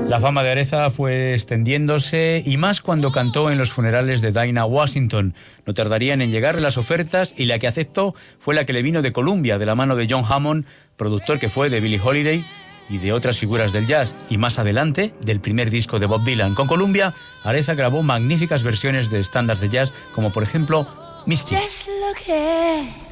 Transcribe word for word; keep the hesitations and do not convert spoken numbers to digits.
La fama de Areza fue extendiéndose y más cuando cantó en los funerales de Dinah Washington. No tardarían en llegar las ofertas y la que aceptó fue la que le vino de Columbia, de la mano de John Hammond, productor que fue de Billie Holiday y de otras figuras del jazz, y más adelante del primer disco de Bob Dylan. Con Columbia, Areza grabó magníficas versiones de estándares de jazz, como por ejemplo Misty. Just look here.